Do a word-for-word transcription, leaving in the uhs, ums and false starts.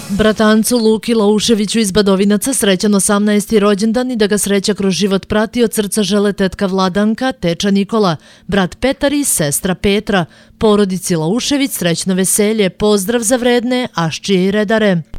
Bratancu Luki Lauševiću iz Badovinaca srećan osamnaesti rođendan i da ga sreća kroz život prati od srca žele tetka Vladanka, teča Nikola, brat Petar i sestra Petra. Porodici Laušević srećno veselje, pozdrav za vredne Aščije i redare.